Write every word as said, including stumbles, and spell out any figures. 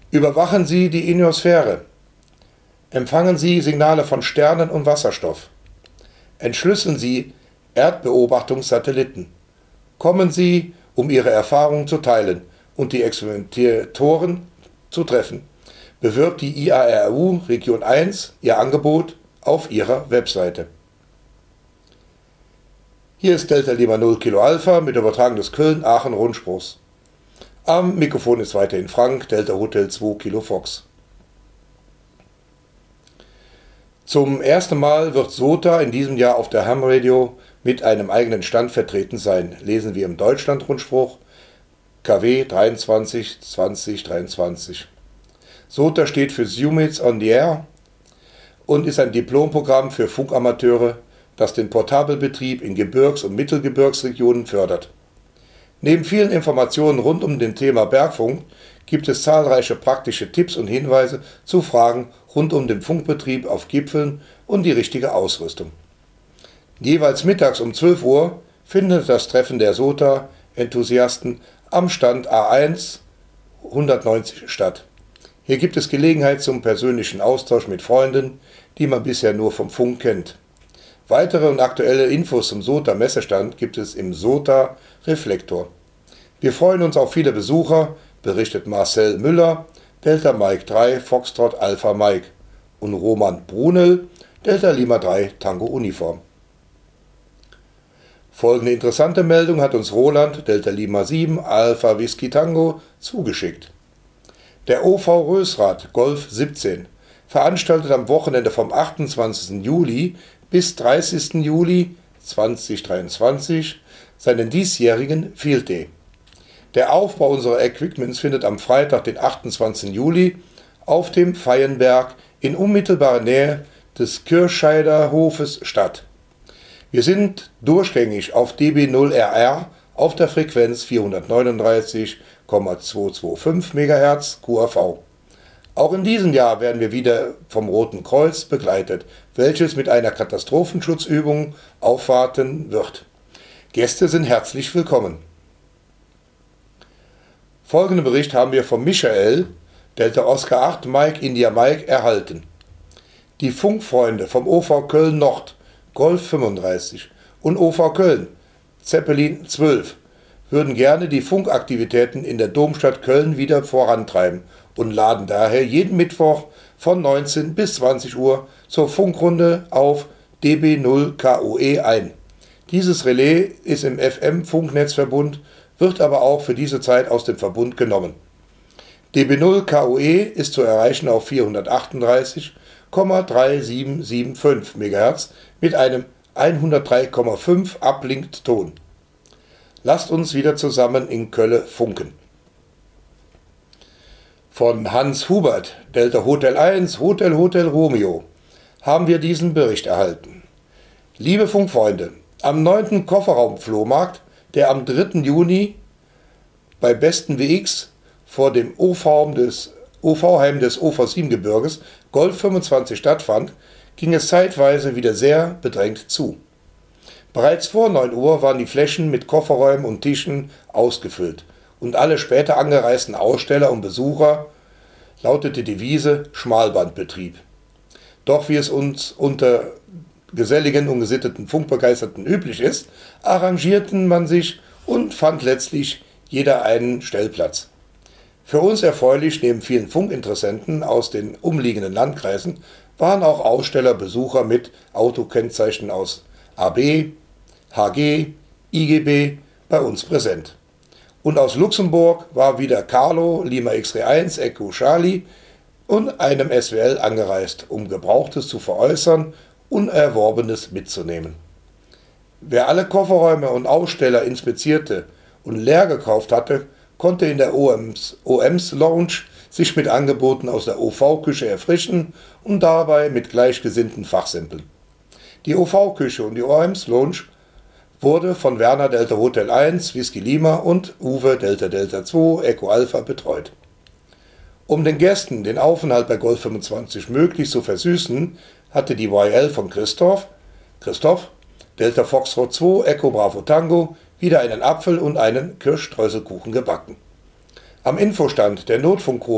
Überwachen Sie die Ionosphäre. Empfangen Sie Signale von Sternen und Wasserstoff. Entschlüsseln Sie Erdbeobachtungssatelliten. Kommen Sie, um Ihre Erfahrungen zu teilen und die Experimentatoren zu treffen. Bewirbt die I A R U Region eins Ihr Angebot auf ihrer Webseite. Hier ist Delta Lima null Kilo Alpha mit Übertragung des Köln-Aachen-Rundspruchs. Am Mikrofon ist weiterhin Frank, Delta Hotel zwei Kilo Fox. Zum ersten Mal wird S O T A in diesem Jahr auf der Ham Radio mit einem eigenen Stand vertreten sein, lesen wir im Deutschland-Rundspruch K W dreiundzwanzig zwanzig dreiundzwanzig. S O T A steht für Summits on the Air und ist ein Diplomprogramm für Funkamateure, das den Portabelbetrieb in Gebirgs- und Mittelgebirgsregionen fördert. Neben vielen Informationen rund um den Thema Bergfunk gibt es zahlreiche praktische Tipps und Hinweise zu Fragen rund um den Funkbetrieb auf Gipfeln und die richtige Ausrüstung. Jeweils mittags um zwölf Uhr findet das Treffen der S O T A-Enthusiasten am Stand A eins hundertneunzig statt. Hier gibt es Gelegenheit zum persönlichen Austausch mit Freunden, die man bisher nur vom Funk kennt. Weitere und aktuelle Infos zum S O T A-Messestand gibt es im S O T A-Reflektor. Wir freuen uns auf viele Besucher, berichtet Marcel Müller, Delta Mike drei Foxtrot Alpha Mike und Roman Brunel, Delta Lima drei Tango Uniform. Folgende interessante Meldung hat uns Roland, Delta Lima sieben Alpha Whisky Tango, zugeschickt. Der O V Rösrath Golf siebzehn veranstaltet am Wochenende vom achtundzwanzigsten Juli bis dreißigsten Juli zweitausenddreiundzwanzig seinen diesjährigen Field Day. Der Aufbau unserer Equipments findet am Freitag, den achtundzwanzigsten Juli, auf dem Feienberg in unmittelbarer Nähe des Kirchscheider Hofes statt. Wir sind durchgängig auf D B null R R auf der Frequenz vierhundertneununddreißig Komma zweihunderfünfundzwanzig Megahertz Q A V. Auch in diesem Jahr werden wir wieder vom Roten Kreuz begleitet, welches mit einer Katastrophenschutzübung aufwarten wird. Gäste sind herzlich willkommen. Folgenden Bericht haben wir von Michael, Delta Oscar acht Mike India Mike, erhalten. Die Funkfreunde vom O V Köln Nord, Golf fünfunddreißig und O V Köln, Zeppelin zwölf, würden gerne die Funkaktivitäten in der Domstadt Köln wieder vorantreiben und laden daher jeden Mittwoch von neunzehn bis zwanzig Uhr zur Funkrunde auf D B null K O E ein. Dieses Relais ist im F M-Funknetzverbund, wird aber auch für diese Zeit aus dem Verbund genommen. D B null K O E ist zu erreichen auf vierhundertachtunddreißig Komma dreitausendsiebenhundertfünfundsiebzig Megahertz mit einem hundertdrei Komma fünf Uplink-Ton. Lasst uns wieder zusammen in Köln funken. Von Hans Hubert, Delta Hotel eins, Hotel Hotel Romeo, haben wir diesen Bericht erhalten. Liebe Funkfreunde, am neunten Kofferraumflohmarkt, der am dritten Juni bei Besten W X vor dem O V des O V-Heim des O V sieben Gebirges Golf fünfundzwanzig stattfand, ging es zeitweise wieder sehr bedrängt zu. Bereits vor neun Uhr waren die Flächen mit Kofferräumen und Tischen ausgefüllt und alle später angereisten Aussteller und Besucher lautete die Devise Schmalbandbetrieb. Doch wie es uns unter geselligen und gesitteten Funkbegeisterten üblich ist, arrangierten man sich und fand letztlich jeder einen Stellplatz. Für uns erfreulich, neben vielen Funkinteressenten aus den umliegenden Landkreisen, waren auch Aussteller, Besucher mit Autokennzeichen aus A B, H G, I G B bei uns präsent. Und aus Luxemburg war wieder Carlo, Lima X-Ray eins, Echo Charlie und einem S W L angereist, um Gebrauchtes zu veräußern und Erworbenes mitzunehmen. Wer alle Kofferräume und Aussteller inspizierte und leer gekauft hatte, konnte in der O Ms, O Ms Lounge sich mit Angeboten aus der O V-Küche erfrischen und dabei mit gleichgesinnten fachsimpeln. Die O V-Küche und die O Ms Lounge wurde von Werner Delta Hotel eins, Whisky Lima und Uwe Delta Delta zwei, Echo Alpha betreut. Um den Gästen den Aufenthalt bei Golf fünfundzwanzig möglichst zu versüßen, hatte die Y L von Christoph, Christoph, Delta Foxtrot zwei, Echo Bravo Tango, wieder einen Apfel und einen Kirschstreuselkuchen gebacken. Am Infostand der Notfunkgruppe